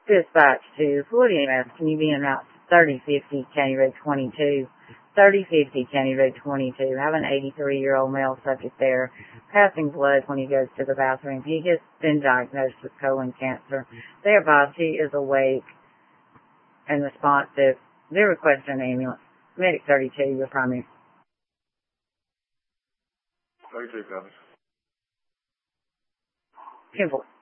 Dispatch to Fluid EMS, can you be in route 3050 County Road 22? 3050 County Road 22. Have an 83-year-old male subject there, passing blood when he goes to the bathroom. He has been diagnosed with colon cancer. They advise he is awake and responsive. They request an ambulance. Medic 32, your primary. 32 copies. 10-4.